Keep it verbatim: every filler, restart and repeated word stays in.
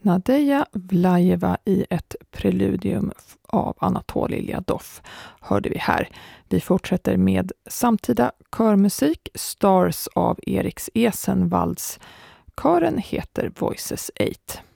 Nadeja Vlajeva i ett preludium av Anatolij Ljadov hörde vi här. Vi fortsätter med samtida körmusik, Stars av Eriks Esenvalds. Kören heter Voices eight.